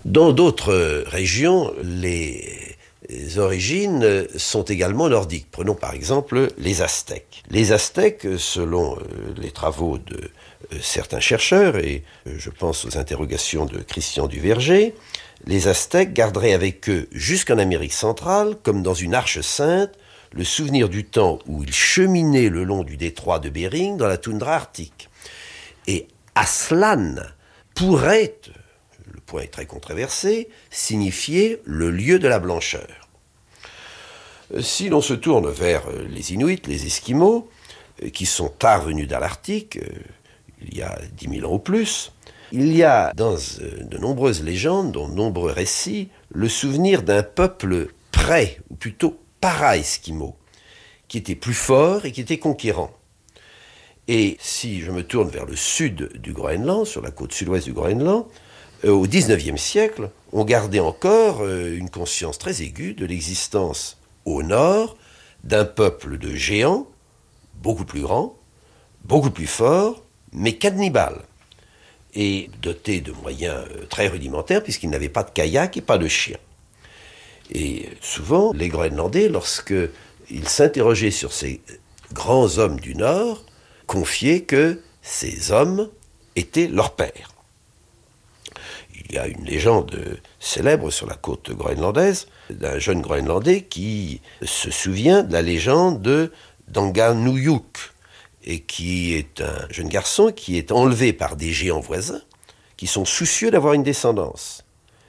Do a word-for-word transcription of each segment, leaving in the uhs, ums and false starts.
Dans d'autres régions, les origines sont également nordiques. Prenons par exemple les Aztèques. Les Aztèques, selon les travaux de certains chercheurs, et je pense aux interrogations de Christian Duverger, les Aztèques garderaient avec eux, jusqu'en Amérique centrale, comme dans une arche sainte, le souvenir du temps où ils cheminaient le long du détroit de Bering dans la toundra arctique. Et Aslan pourrait, le point est très controversé, signifier le lieu de la blancheur. Si l'on se tourne vers les Inuits, les Esquimaux, qui sont tard venus dans l'Arctique, il y a dix mille ans ou plus, il y a dans de nombreuses légendes, dans de nombreux récits, le souvenir d'un peuple pré, ou plutôt para-esquimau, qui était plus fort et qui était conquérant. Et si je me tourne vers le sud du Groenland, sur la côte sud-ouest du Groenland, euh, au dix-neuvième siècle, on gardait encore euh, une conscience très aiguë de l'existence au nord d'un peuple de géants, beaucoup plus grand, beaucoup plus fort, mais cannibales, et doté de moyens euh, très rudimentaires, puisqu'ils n'avaient pas de kayak et pas de chiens. Et souvent, les Groenlandais, lorsqu'ils s'interrogeaient sur ces grands hommes du Nord, confiaient que ces hommes étaient leurs pères. Il y a une légende célèbre sur la côte groenlandaise d'un jeune Groenlandais qui se souvient de la légende de Danganuyuk, et qui est un jeune garçon qui est enlevé par des géants voisins qui sont soucieux d'avoir une descendance.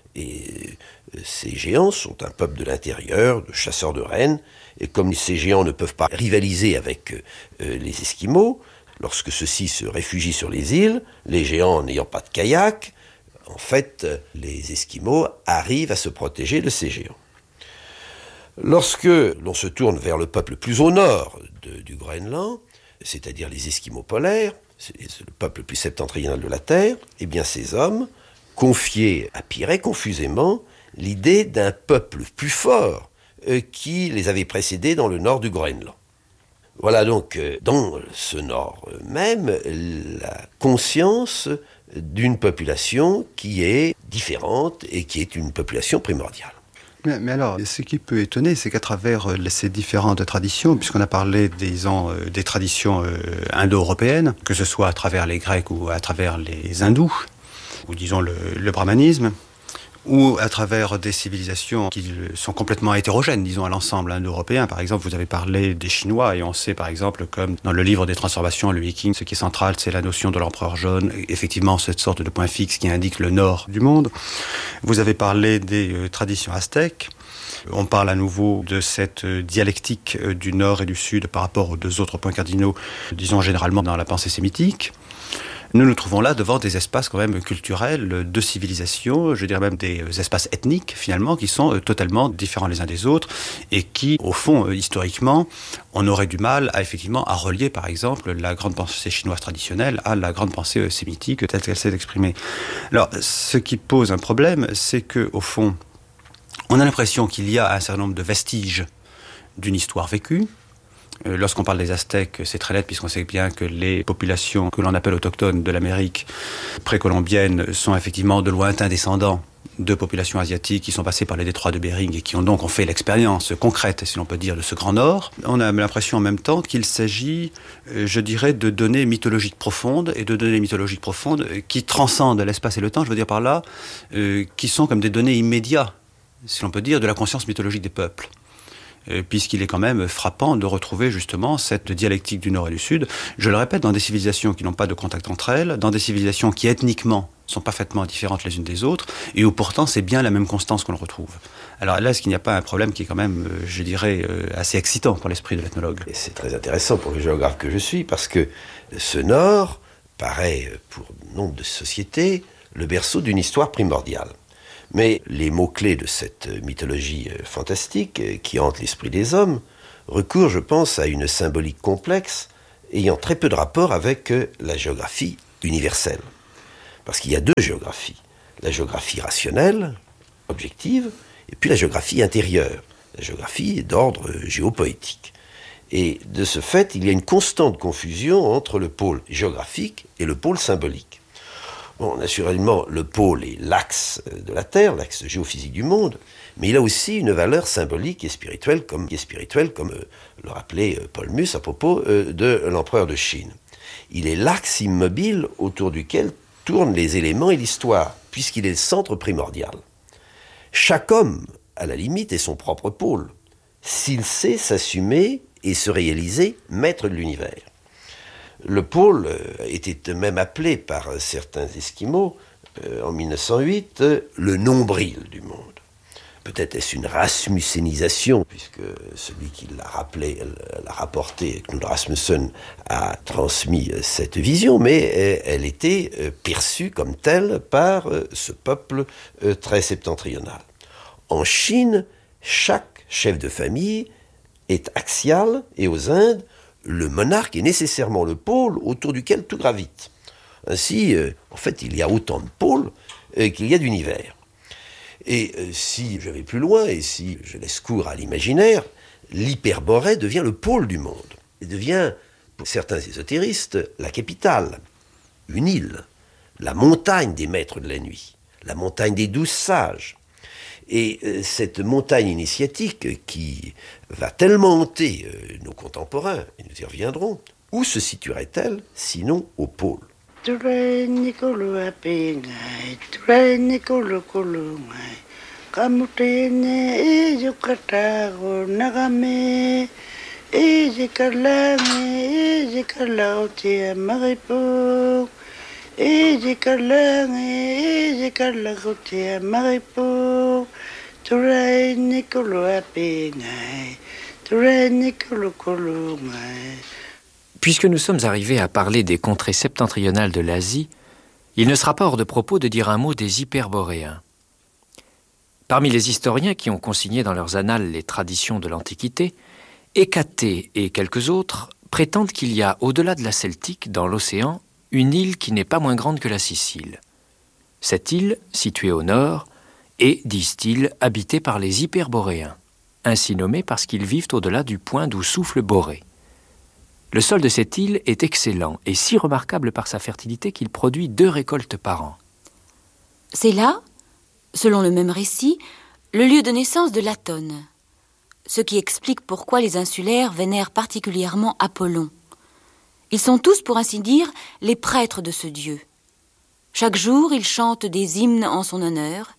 Et ces géants sont un peuple de l'intérieur, de chasseurs de rennes, et comme ces géants ne peuvent pas rivaliser avec euh, les Esquimaux, lorsque ceux-ci se réfugient sur les îles, les géants n'ayant pas de kayak, en fait, les Esquimaux arrivent à se protéger de ces géants. Lorsque l'on se tourne vers le peuple plus au nord de, du Groenland, c'est-à-dire les Esquimaux polaires, c'est le peuple le plus septentrional de la Terre, eh bien ces hommes confiaient à Pirret confusément l'idée d'un peuple plus fort euh, qui les avait précédés dans le nord du Groenland. Voilà donc euh, dans ce nord même la conscience d'une population qui est différente et qui est une population primordiale. Mais, mais alors, ce qui peut étonner, c'est qu'à travers ces différentes traditions, puisqu'on a parlé disons, des traditions indo-européennes, que ce soit à travers les Grecs ou à travers les hindous, ou disons le, le brahmanisme, ou à travers des civilisations qui sont complètement hétérogènes, disons, à l'ensemble indo-européen. Par exemple, vous avez parlé des Chinois, et on sait, par exemple, comme dans le livre des transformations, le Viking, ce qui est central, c'est la notion de l'empereur jaune, effectivement, cette sorte de point fixe qui indique le nord du monde. Vous avez parlé des euh, traditions aztèques. On parle à nouveau de cette dialectique du nord et du sud par rapport aux deux autres points cardinaux, disons, généralement dans la pensée sémitique. Nous nous trouvons là devant des espaces quand même culturels, de civilisation, je dirais même des espaces ethniques finalement, qui sont totalement différents les uns des autres et qui, au fond, historiquement, on aurait du mal à effectivement à relier par exemple la grande pensée chinoise traditionnelle à la grande pensée sémitique telle qu'elle s'est exprimée. Alors, ce qui pose un problème, c'est que au fond, on a l'impression qu'il y a un certain nombre de vestiges d'une histoire vécue. Lorsqu'on parle des Aztèques, c'est très net puisqu'on sait bien que les populations que l'on appelle autochtones de l'Amérique précolombienne sont effectivement de lointains descendants de populations asiatiques qui sont passées par les détroits de Bering et qui ont donc ont fait l'expérience concrète, si l'on peut dire, de ce Grand Nord. On a l'impression en même temps qu'il s'agit, je dirais, de données mythologiques profondes et de données mythologiques profondes qui transcendent l'espace et le temps, je veux dire par là, euh, qui sont comme des données immédiates, si l'on peut dire, de la conscience mythologique des peuples. Puisqu'il est quand même frappant de retrouver justement cette dialectique du Nord et du Sud, je le répète, dans des civilisations qui n'ont pas de contact entre elles, dans des civilisations qui ethniquement sont parfaitement différentes les unes des autres, et où pourtant c'est bien la même constance qu'on le retrouve. Alors là, est-ce qu'il n'y a pas un problème qui est quand même, je dirais, assez excitant pour l'esprit de l'ethnologue ? Et c'est très intéressant pour le géographe que je suis, parce que ce Nord paraît, pour nombre de sociétés, le berceau d'une histoire primordiale. Mais les mots-clés de cette mythologie fantastique qui hante l'esprit des hommes recourent, je pense, à une symbolique complexe ayant très peu de rapport avec la géographie universelle. Parce qu'il y a deux géographies. La géographie rationnelle, objective, et puis la géographie intérieure. La géographie est d'ordre géopoétique. Et de ce fait, il y a une constante confusion entre le pôle géographique et le pôle symbolique. Bon, naturellement, le pôle est l'axe de la Terre, l'axe géophysique du monde, mais il a aussi une valeur symbolique et spirituelle, comme, et spirituelle, comme euh, le rappelait euh, Paul Mus à propos euh, de l'empereur de Chine. Il est l'axe immobile autour duquel tournent les éléments et l'histoire, puisqu'il est le centre primordial. Chaque homme, à la limite, est son propre pôle, s'il sait s'assumer et se réaliser maître de l'univers. Le pôle euh, était même appelé par certains Esquimaux, euh, en mille neuf cent huit, euh, le nombril du monde. Peut-être est-ce une rasmussénisation, puisque celui qui l'a rappelé, l'a rapporté, Knud Rasmussen, a transmis cette vision, mais elle était perçue comme telle par ce peuple très septentrional. En Chine, chaque chef de famille est axial, et aux Indes, le monarque est nécessairement le pôle autour duquel tout gravite. Ainsi, en fait, il y a autant de pôles qu'il y a d'univers. Et euh, si je vais plus loin, et si je laisse cours à l'imaginaire, l'Hyperborée devient le pôle du monde. Et devient, pour certains ésotéristes, la capitale, une île, la montagne des maîtres de la nuit, la montagne des douze sages. Et euh, cette montagne initiatique qui va tellement hanter euh, nos contemporains, et nous y reviendrons, où se situerait-elle, sinon au pôle ? Turai nikolo ape ngai, turai nikolo kolo ngai. Kamutene e jukatago nagame, e jikalange, e jikalautia maripo, e jikalange, e jikalautia maripo. Turai nikolo ape ngai, turai nikolo kolo ngai. Puisque nous sommes arrivés à parler des contrées septentrionales de l'Asie, il ne sera pas hors de propos de dire un mot des Hyperboréens. Parmi les historiens qui ont consigné dans leurs annales les traditions de l'Antiquité, Hécaté et quelques autres prétendent qu'il y a, au-delà de la Celtique, dans l'océan, une île qui n'est pas moins grande que la Sicile. Cette île, située au nord, est, disent-ils, habitée par les Hyperboréens, ainsi nommés parce qu'ils vivent au-delà du point d'où souffle Borée. Le sol de cette île est excellent et si remarquable par sa fertilité qu'il produit deux récoltes par an. C'est là, selon le même récit, le lieu de naissance de Latone, ce qui explique pourquoi les insulaires vénèrent particulièrement Apollon. Ils sont tous, pour ainsi dire, les prêtres de ce dieu. Chaque jour, ils chantent des hymnes en son honneur.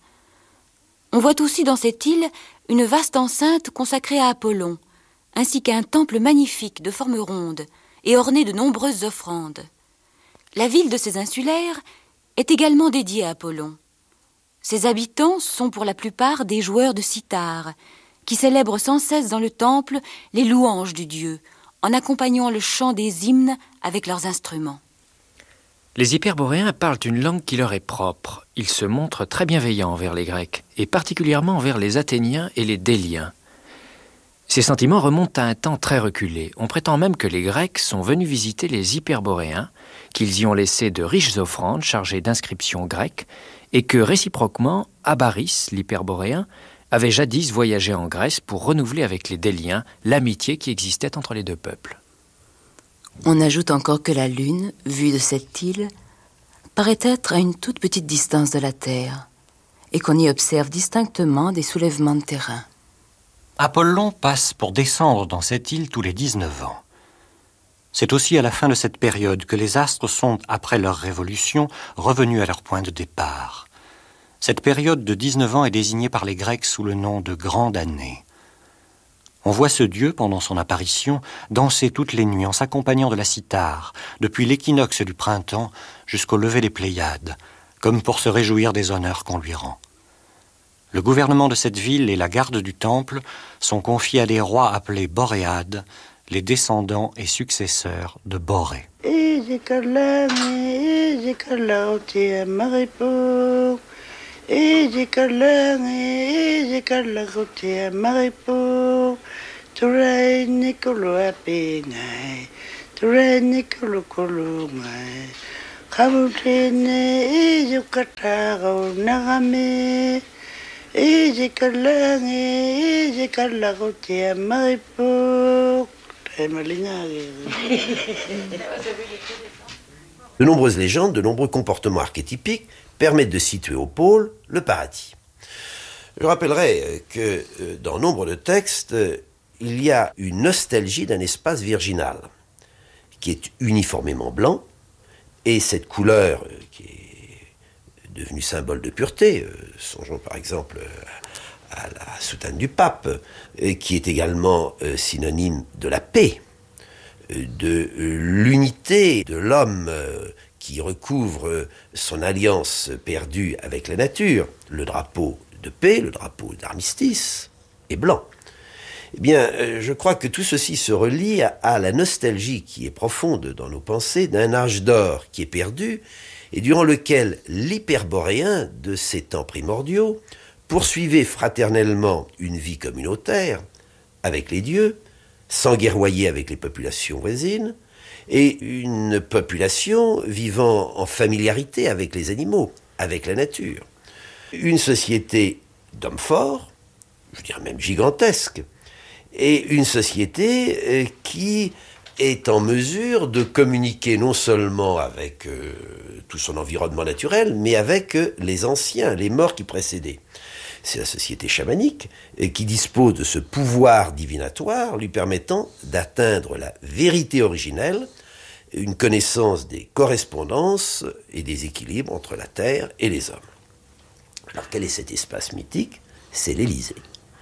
On voit aussi dans cette île une vaste enceinte consacrée à Apollon, ainsi qu'un temple magnifique de forme ronde et orné de nombreuses offrandes. La ville de ces insulaires est également dédiée à Apollon. Ses habitants sont pour la plupart des joueurs de cithare, qui célèbrent sans cesse dans le temple les louanges du dieu, en accompagnant le chant des hymnes avec leurs instruments. Les Hyperboréens parlent une langue qui leur est propre. Ils se montrent très bienveillants envers les Grecs, et particulièrement envers les Athéniens et les Déliens. Ces sentiments remontent à un temps très reculé. On prétend même que les Grecs sont venus visiter les Hyperboréens, qu'ils y ont laissé de riches offrandes chargées d'inscriptions grecques, et que réciproquement, Abaris, l'Hyperboréen, avait jadis voyagé en Grèce pour renouveler avec les Déliens l'amitié qui existait entre les deux peuples. On ajoute encore que la Lune, vue de cette île, paraît être à une toute petite distance de la Terre, et qu'on y observe distinctement des soulèvements de terrain. Apollon passe pour descendre dans cette île tous les dix-neuf ans. C'est aussi à la fin de cette période que les astres sont, après leur révolution, revenus à leur point de départ. Cette période de dix-neuf ans est désignée par les Grecs sous le nom de Grande Année. On voit ce dieu, pendant son apparition, danser toutes les nuits en s'accompagnant de la cithare, depuis l'équinoxe du printemps jusqu'au lever des Pléiades, comme pour se réjouir des honneurs qu'on lui rend. Le gouvernement de cette ville et la garde du temple sont confiés à des rois appelés Boréades, les descendants et successeurs de Borée. De nombreuses légendes, de nombreux comportements archétypiques permettent de situer au pôle le paradis. Je rappellerai que dans nombre de textes, il y a une nostalgie d'un espace virginal qui est uniformément blanc, et cette couleur qui est devenue symbole de pureté, songeons par exemple à la soutane du pape, qui est également synonyme de la paix, de l'unité de l'homme qui recouvre son alliance perdue avec la nature. Le drapeau de paix, le drapeau d'armistice est blanc. Eh bien, je crois que tout ceci se relie à, à la nostalgie qui est profonde dans nos pensées d'un âge d'or qui est perdu et durant lequel l'hyperboréen de ces temps primordiaux poursuivait fraternellement une vie communautaire avec les dieux, sans guerroyer avec les populations voisines, et une population vivant en familiarité avec les animaux, avec la nature. Une société d'hommes forts, je dirais même gigantesque, et une société qui est en mesure de communiquer non seulement avec euh, tout son environnement naturel, mais avec euh, les anciens, les morts qui précédaient. C'est la société chamanique et qui dispose de ce pouvoir divinatoire lui permettant d'atteindre la vérité originelle, une connaissance des correspondances et des équilibres entre la terre et les hommes. Alors quel est cet espace mythique ? C'est l'Élysée.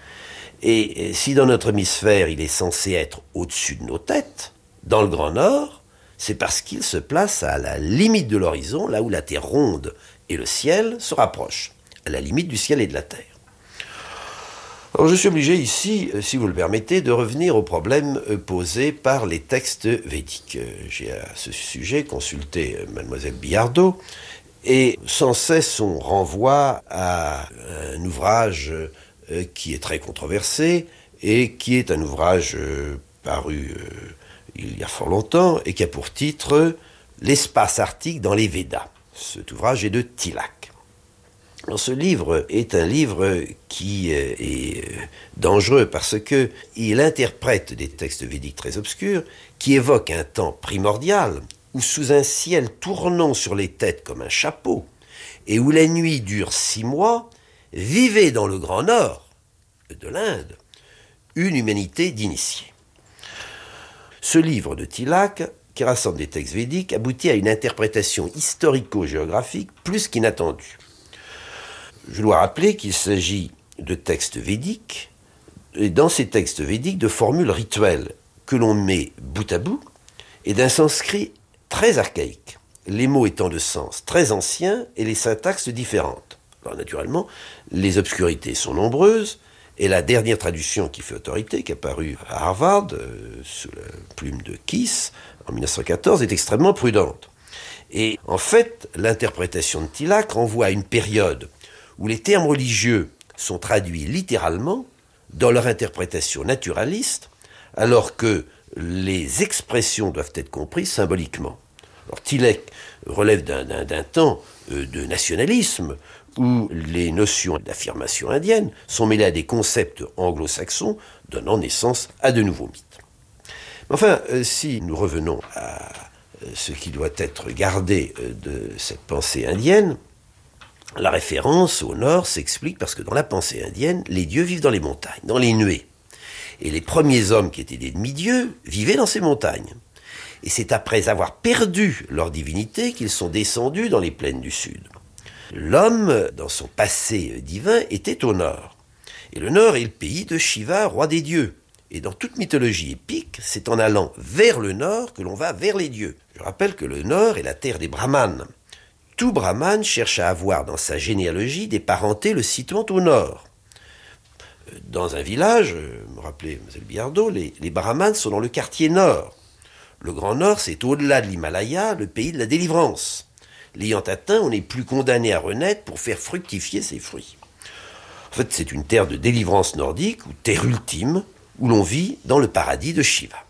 Et si dans notre hémisphère il est censé être au-dessus de nos têtes, dans le Grand Nord, c'est parce qu'il se place à la limite de l'horizon, là où la terre ronde et le ciel se rapprochent, à la limite du ciel et de la terre. Alors je suis obligé ici, si vous le permettez, de revenir au problème posé par les textes védiques. J'ai à ce sujet consulté mademoiselle Billardot, et sans cesse on renvoie à un ouvrage qui est très controversé, et qui est un ouvrage paru il y a fort longtemps, et qui a pour titre « L'espace arctique dans les Védas ». Cet ouvrage est de Tilak. Alors, ce livre est un livre qui est dangereux parce qu'il interprète des textes védiques très obscurs qui évoquent un temps primordial où, sous un ciel tournant sur les têtes comme un chapeau et où la nuit dure six mois, vivait dans le Grand Nord de l'Inde une humanité d'initiés. Ce livre de Tilak, qui rassemble des textes védiques, aboutit à une interprétation historico-géographique plus qu'inattendue. Je dois rappeler qu'il s'agit de textes védiques, et dans ces textes védiques, de formules rituelles que l'on met bout à bout, et d'un sanskrit très archaïque, les mots étant de sens très anciens et les syntaxes différentes. Alors naturellement, les obscurités sont nombreuses, et la dernière traduction qui fait autorité, qui est apparue à Harvard, euh, sous la plume de Kiss, en dix-neuf cent quatorze, est extrêmement prudente. Et en fait, l'interprétation de Tilak renvoie à une période où les termes religieux sont traduits littéralement dans leur interprétation naturaliste, alors que les expressions doivent être comprises symboliquement. Alors Tilak relève d'un, d'un, d'un temps euh, de nationalisme, où les notions d'affirmation indienne sont mêlées à des concepts anglo-saxons, donnant naissance à de nouveaux mythes. Enfin, euh, si nous revenons à euh, ce qui doit être gardé euh, de cette pensée indienne, la référence au nord s'explique parce que dans la pensée indienne, les dieux vivent dans les montagnes, dans les nuées. Et les premiers hommes qui étaient des demi-dieux vivaient dans ces montagnes. Et c'est après avoir perdu leur divinité qu'ils sont descendus dans les plaines du sud. L'homme, dans son passé divin, était au nord. Et le nord est le pays de Shiva, roi des dieux. Et dans toute mythologie épique, c'est en allant vers le nord que l'on va vers les dieux. Je rappelle que le nord est la terre des brahmanes. Tout brahmane cherche à avoir dans sa généalogie des parentés le situant au nord. Dans un village, me rappelez Mlle Billardot, les, les brahmanes sont dans le quartier nord. Le Grand Nord, c'est au-delà de l'Himalaya, le pays de la délivrance. L'ayant atteint, on n'est plus condamné à renaître pour faire fructifier ses fruits. En fait, c'est une terre de délivrance nordique, ou terre ultime, où l'on vit dans le paradis de Shiva.